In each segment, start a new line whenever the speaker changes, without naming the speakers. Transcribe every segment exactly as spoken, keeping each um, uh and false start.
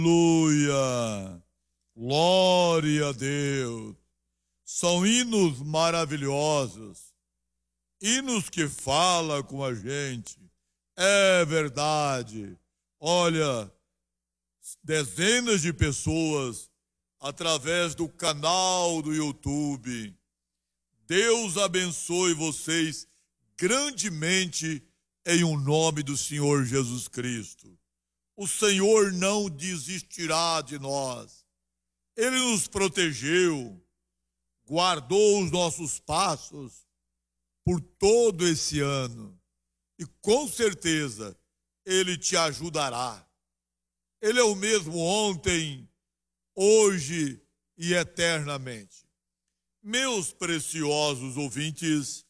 Aleluia! Glória a Deus! São hinos maravilhosos, hinos que falam com a gente. É verdade. Olha, dezenas de pessoas através do canal do YouTube. Deus abençoe vocês grandemente em o nome do Senhor Jesus Cristo. O Senhor não desistirá de nós. Ele nos protegeu, guardou os nossos passos por todo esse ano. E com certeza Ele te ajudará. Ele é o mesmo ontem, hoje e eternamente. Meus preciosos ouvintes,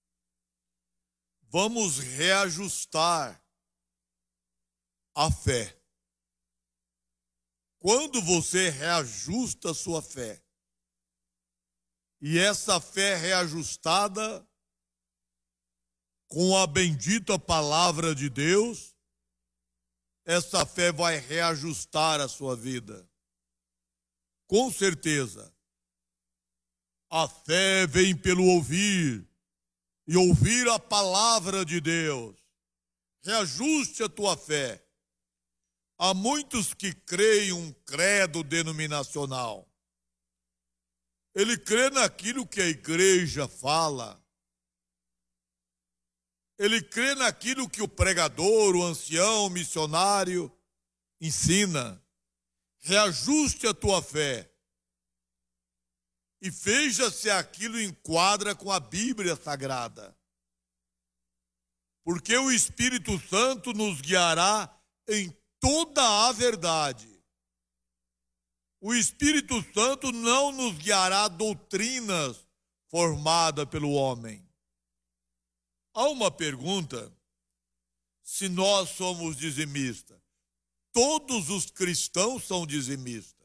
vamos reajustar a fé. Quando você reajusta a sua fé, e essa fé reajustada com a bendita palavra de Deus, essa fé vai reajustar a sua vida. Com certeza. A fé vem pelo ouvir, e ouvir a palavra de Deus. Reajuste a tua fé. Há muitos que creem um credo denominacional. Ele crê naquilo que a igreja fala. Ele crê naquilo que o pregador, o ancião, o missionário ensina. Reajuste a tua fé. E veja se aquilo enquadra com a Bíblia Sagrada. Porque o Espírito Santo nos guiará em toda a verdade. O Espírito Santo não nos guiará doutrinas formadas pelo homem. Há uma pergunta: se nós somos dizimistas. Todos os cristãos são dizimistas.